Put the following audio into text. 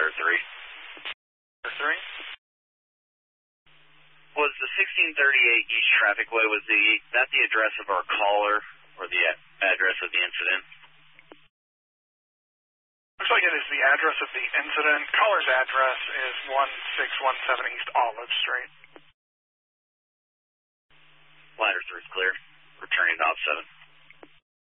Ladder 3. Ladder 3? Was the 1638 East Traffic Way, that the address of our caller or the address of the incident? Looks like it is the address of the incident. Caller's address is 1617 East Olive Street. Ladder 3 is clear. Returning to Op 7.